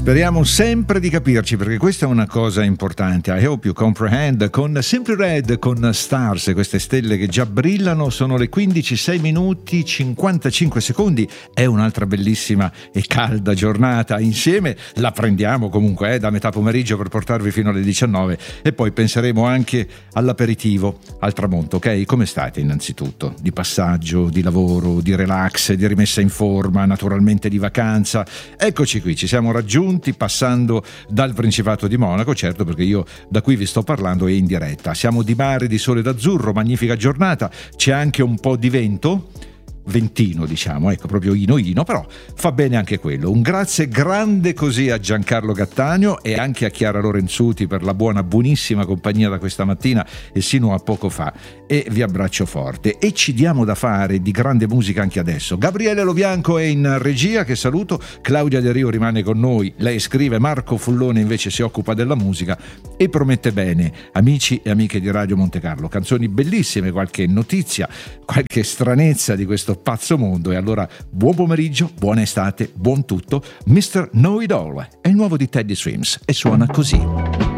Speriamo sempre di capirci, perché questa è una cosa importante. I hope you comprehend. Con Simply Red, con Stars, queste stelle che già brillano, sono le 15, 6 minuti 55 secondi. È un'altra bellissima e calda giornata. Insieme la prendiamo comunque da metà pomeriggio per portarvi fino alle 19 e poi penseremo anche all'aperitivo, al tramonto, ok? Come state innanzitutto? Di passaggio, di lavoro, di relax, di rimessa in forma, naturalmente di vacanza. Eccoci qui, ci siamo raggiunti passando dal Principato di Monaco, certo, perché io da qui vi sto parlando in diretta. Siamo di mare, di sole d'azzurro, magnifica giornata, c'è anche un po' di vento, ventino diciamo, ecco, proprio ino, però fa bene anche quello. Un grazie grande così a Giancarlo Cattaneo e anche a Chiara Lorenzuti per la buonissima compagnia da questa mattina e sino a poco fa, e vi abbraccio forte e ci diamo da fare di grande musica anche adesso. Gabriele Lobianco è in regia, che saluto, Claudia De Rio rimane con noi, lei scrive, Marco Fullone invece si occupa della musica e promette bene. Amici e amiche di Radio Monte Carlo, canzoni bellissime, qualche notizia, qualche stranezza di questo pazzo mondo, e allora buon pomeriggio, buona estate, buon tutto. Mr. Know It All è il nuovo di Teddy Swims e suona così.